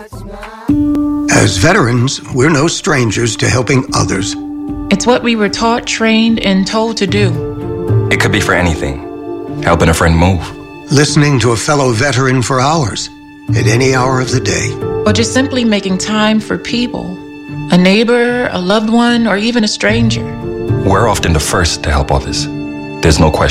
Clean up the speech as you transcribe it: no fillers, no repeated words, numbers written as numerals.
As veterans, we're no strangers to helping others. It's what we were taught, trained, and told to do. It could be for anything. Helping a friend move. Listening to a fellow veteran for hours, at any hour of the day. Or just simply making time for people. A neighbor, a loved one, or even a stranger. We're often the first to help others. There's no question.